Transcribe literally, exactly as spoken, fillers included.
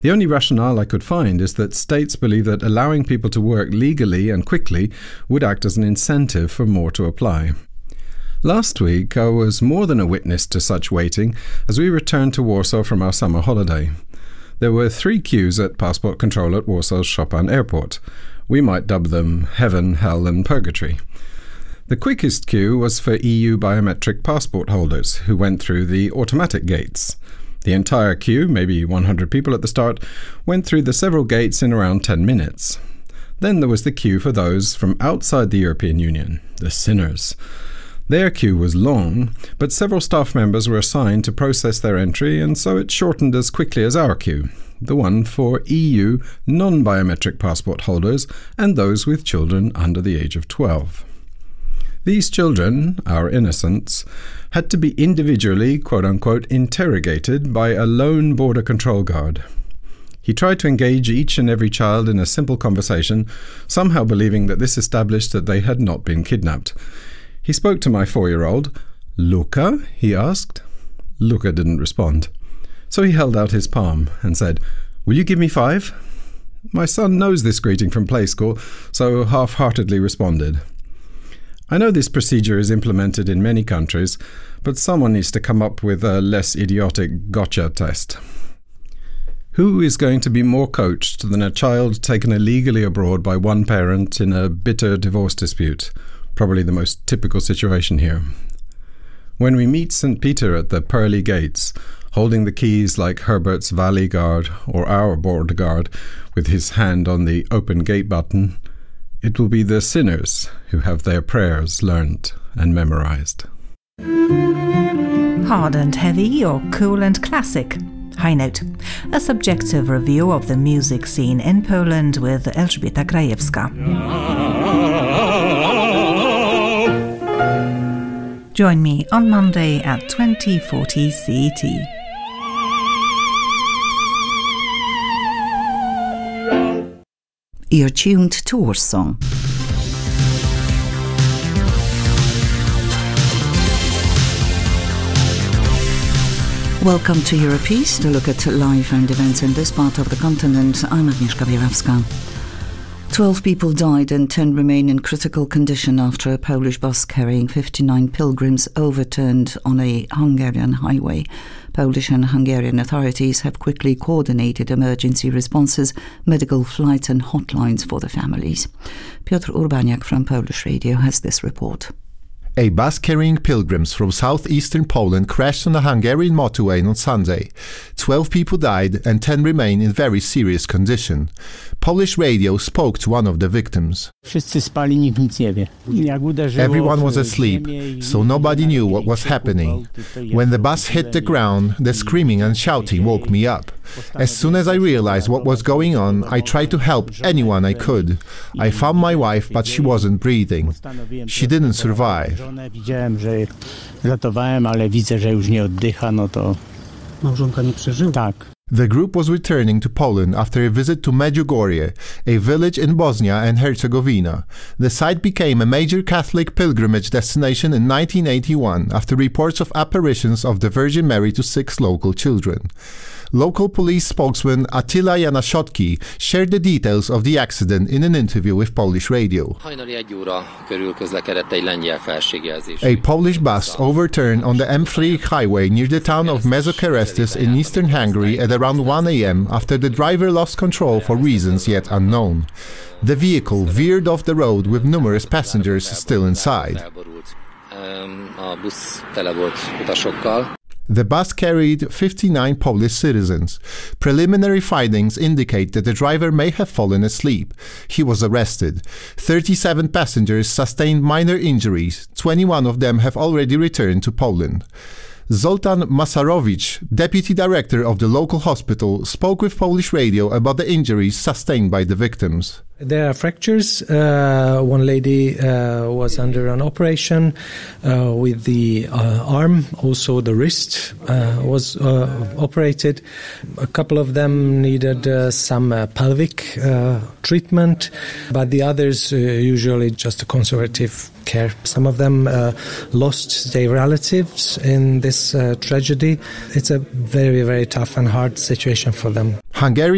The only rationale I could find is that states believe that allowing people to work legally and quickly would act as an incentive for more to apply. Last week, I was more than a witness to such waiting as we returned to Warsaw from our summer holiday. There were three queues at passport control at Warsaw's Chopin Airport. We might dub them Heaven, Hell and Purgatory. The quickest queue was for E U biometric passport holders, who went through the automatic gates. The entire queue, maybe one hundred people at the start, went through the several gates in around ten minutes. Then there was the queue for those from outside the European Union, the sinners. Their queue was long, but several staff members were assigned to process their entry, and so it shortened as quickly as our queue, the one for E U non-biometric passport holders and those with children under the age of twelve. These children, our innocents, had to be individually, quote-unquote, interrogated by a lone border control guard. He tried to engage each and every child in a simple conversation, somehow believing that this established that they had not been kidnapped. He spoke to my four-year-old. "Luca?" he asked. Luca didn't respond. So he held out his palm and said, "Will you give me five?" My son knows this greeting from play school, so half-heartedly responded. I know this procedure is implemented in many countries, but someone needs to come up with a less idiotic gotcha test. Who is going to be more coached than a child taken illegally abroad by one parent in a bitter divorce dispute? Probably the most typical situation here. When we meet Saint Peter at the pearly gates, holding the keys like Herbert's Valley Guard or our border guard with his hand on the open gate button, it will be the sinners who have their prayers learned and memorized. Hard and heavy or cool and classic? High Note, a subjective review of the music scene in Poland with Elżbieta Krajewska. Join me on Monday at twenty forty C E T. You're tuned to Warsaw. Welcome to Europeast, a look at life and events in this part of the continent. I'm Agnieszka Bielawska. Twelve people died and ten remain in critical condition after a Polish bus carrying fifty-nine pilgrims overturned on a Hungarian highway. Polish and Hungarian authorities have quickly coordinated emergency responses, medical flights and hotlines for the families. Piotr Urbaniak from Polish Radio has this report. A bus carrying pilgrims from southeastern Poland crashed on a Hungarian motorway on Sunday. Twelve people died and ten remain in very serious condition. Polish radio spoke to one of the victims. Everyone was asleep, so nobody knew what was happening. When the bus hit the ground, the screaming and shouting woke me up. As soon as I realized what was going on, I tried to help anyone I could. I found my wife, but she wasn't breathing. She didn't survive. The group was returning to Poland after a visit to Medjugorje, a village in Bosnia and Herzegovina. The site became a major Catholic pilgrimage destination in nineteen eighty-one after reports of apparitions of the Virgin Mary to six local children. Local police spokesman Attila Janaszotki shared the details of the accident in an interview with Polish radio. A Polish bus overturned on the M three highway near the town of Mezokerestis in eastern Hungary at around one a m after the driver lost control for reasons yet unknown. The vehicle veered off the road with numerous passengers still inside. The bus carried fifty-nine Polish citizens. Preliminary findings indicate that the driver may have fallen asleep. He was arrested. thirty-seven passengers sustained minor injuries. twenty-one of them have already returned to Poland. Zoltan Masarowicz, deputy director of the local hospital, spoke with Polish radio about the injuries sustained by the victims. There are fractures. Uh, one lady uh, was under an operation uh, with the uh, arm, also the wrist uh, was uh, operated. A couple of them needed uh, some uh, pelvic uh, treatment, but the others uh, usually just a conservative care. Some of them uh, lost their relatives in this uh, tragedy. It's a very, very tough and hard situation for them. Hungarian